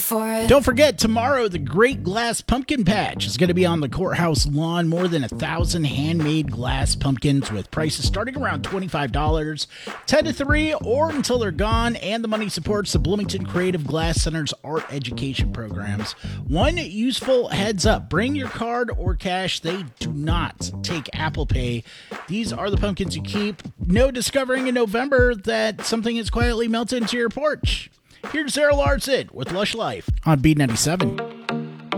for it. Don't forget, tomorrow, the Great Glass Pumpkin Patch is going to be on the courthouse lawn. More than 1,000 handmade glass pumpkins with prices starting around $25, 10 to 3, or until they're gone. And the money supports the Bloomington Creative Glass Center's art education programs. One useful heads up: bring your card or cash. They do not take Apple Pay. These are the pumpkins you keep. No discovering in November that something has quietly melted into your porch. Here's Sarah Larson with Lush Life on B97.